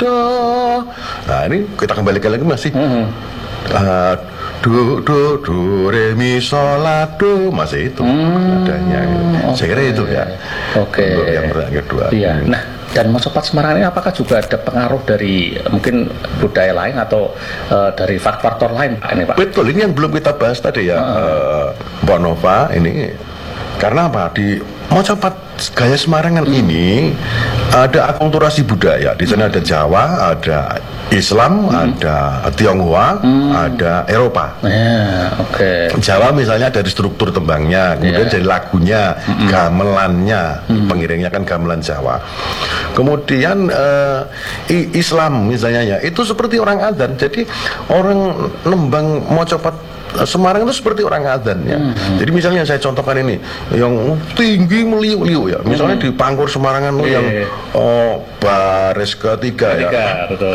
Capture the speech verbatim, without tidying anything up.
do. Nah ini kita kembalikan lagi masih mm-hmm. uh, do do do re mi sol la do, masih itu hmm, adanya. Okay. Saya kira itu ya. Oke. Okay. Untuk yang kedua. Iya. Hmm. Nah, dan mocopat Semarang ini apakah juga ada pengaruh dari mungkin budaya lain atau uh, dari faktor lain Pak ini Pak? Betul, ini yang belum kita bahas tadi ya, uh-huh. uh, Mbak Nova ini. Karena apa? Di mocopat gaya Semarangan hmm. ini ada akulturasi budaya. Di sana hmm. ada Jawa, ada Islam, hmm. ada Tionghoa, hmm. ada Eropa. Yeah, Oke. Okay. Jawa misalnya dari struktur tembangnya, kemudian yeah. dari lagunya, hmm. gamelannya, hmm. pengiringnya kan gamelan Jawa. Kemudian uh, Islam misalnya ya, itu seperti orang adzan. Jadi orang nembang mocopat Semarang itu seperti orang adzan ya. Hmm. Jadi misalnya saya contohkan ini yang tinggi meliuk-liuk ya. Misalnya hmm. di Pangkur Semarangan yeah. yang oh baris ketiga, ketiga ya. Betul.